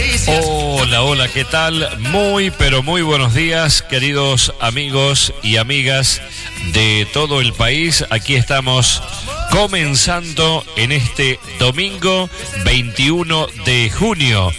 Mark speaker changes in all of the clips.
Speaker 1: Hola, hola, ¿qué tal? Muy, pero muy buenos días, queridos amigos y amigas de todo el país. Aquí estamos comenzando en este domingo 21 de junio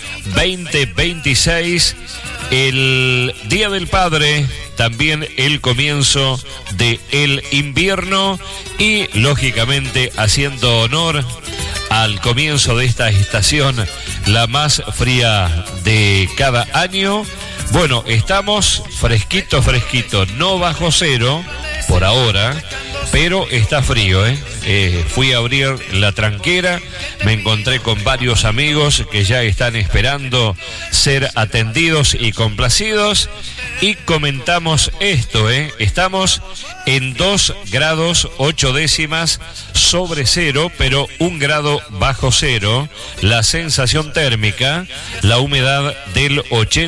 Speaker 1: 2026, el Día del Padre, también el comienzo del invierno y, lógicamente, haciendo honor al comienzo de esta estación, la más fría de cada año. Bueno, estamos fresquito, no bajo cero por ahora, pero está frío, fui a abrir la tranquera, me encontré con varios amigos que ya están esperando ser atendidos y complacidos, y comentamos esto, estamos en 2 grados 8 décimas sobre cero, pero 1 grado bajo cero, la sensación térmica, la humedad del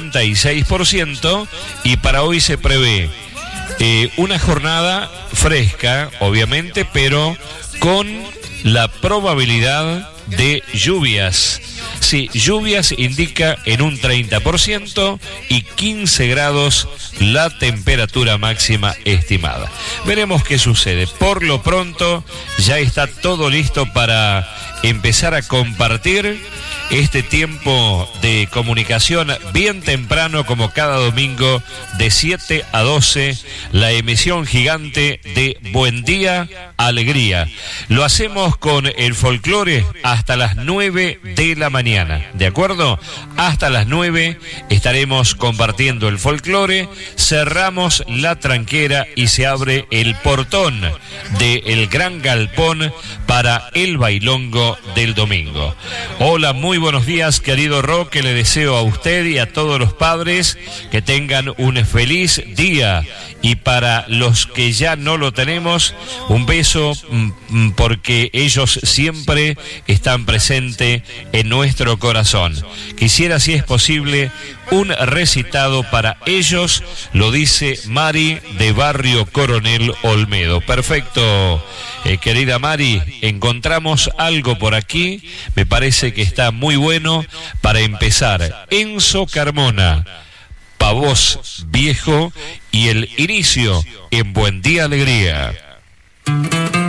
Speaker 1: 86%, y para hoy se prevé una jornada fresca, obviamente, pero con la probabilidad de lluvias. Sí, lluvias indica en un 30% y 15 grados la temperatura máxima estimada. Veremos qué sucede. Por lo pronto ya está todo listo para empezar a compartir este tiempo de comunicación bien temprano, como cada domingo de 7 a 12, la emisión gigante de Buen Día Alegría. Lo hacemos con el folclore hasta las 9 de la mañana, ¿de acuerdo? Hasta las 9 estaremos compartiendo el folclore, cerramos la tranquera y se abre el portón del gran galpón para el bailongo del domingo. Hola, muy buenos días, querido Roque, le deseo a usted y a todos los padres que tengan un feliz día, y para los que ya no lo tenemos, un beso, porque ellos siempre están presentes en nuestro corazón. Quisiera, si es posible, un recitado para ellos, lo dice Mari de Barrio Coronel Olmedo. Perfecto, querida Mari, encontramos algo por aquí, me parece que está muy bueno para empezar. Enzo Carmona, Pavós Viejo, y el inicio en Buen Día Alegría.